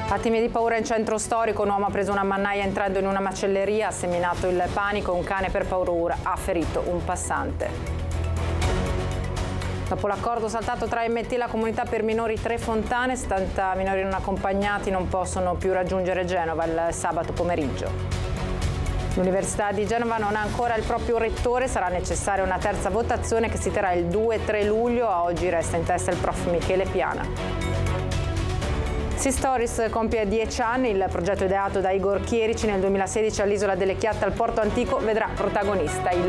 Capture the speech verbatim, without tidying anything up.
Attimi di paura in centro storico, un uomo ha preso una mannaia entrando in una macelleria, ha seminato il panico, un cane per paura ha ferito un passante. Dopo l'accordo saltato tra M T e la comunità per minori Tre Fontane, settanta minori non accompagnati non possono più raggiungere Genova il sabato pomeriggio. L'Università di Genova non ha ancora il proprio rettore, sarà necessaria una terza votazione che si terrà il due e tre luglio, a oggi resta in testa il prof Michele Piana. Sea Stories compie dieci anni, il progetto ideato da Igor Chierici nel duemilasedici all'Isola delle Chiatte al Porto Antico vedrà protagonista il